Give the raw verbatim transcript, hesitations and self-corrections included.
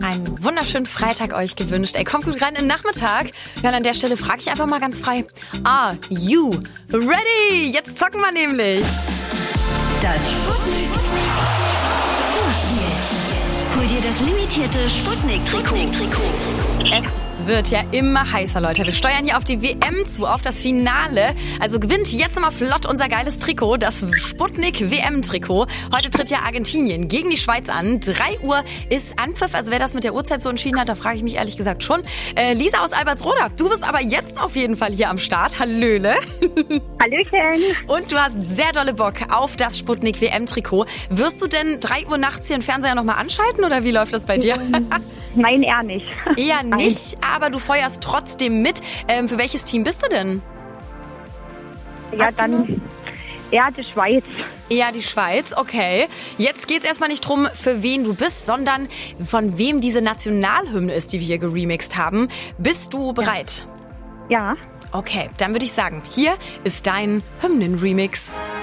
einen wunderschönen Freitag euch gewünscht. Ey, kommt gut rein in den Nachmittag. Ja, und an der Stelle frage ich einfach mal ganz frei. Are you ready? Jetzt zocken wir nämlich. Das Sputnik Vorspiel. Hol dir das limitierte Sputnik-Trikot. Es wird ja immer heißer, Leute. Wir steuern hier auf die W M zu, auf das Finale. Also gewinnt jetzt nochmal flott unser geiles Trikot, das Sputnik-W M-Trikot. Heute tritt ja Argentinien gegen die Schweiz an. drei Uhr ist Anpfiff. Also wer das mit der Uhrzeit so entschieden hat, da frage ich mich ehrlich gesagt schon. Äh, Lisa aus Albertsroda, du bist aber jetzt auf jeden Fall hier am Start. Hallöle. Hallöchen. Und du hast sehr dolle Bock auf das Sputnik-W M-Trikot. Wirst du denn drei Uhr nachts hier den Fernseher nochmal anschalten oder wie läuft das bei dir? Nein, eher nicht. Eher nicht, aber du feuerst trotzdem mit. Ähm, für welches Team bist du denn? Ja, Hast dann du- eher die Schweiz. Eher die Schweiz, okay. Jetzt geht's erstmal nicht drum, für wen du bist, sondern von wem diese Nationalhymne ist, die wir hier geremixed haben. Bist du bereit? Ja. Okay, dann würde ich sagen, hier ist dein Hymnen-Remix.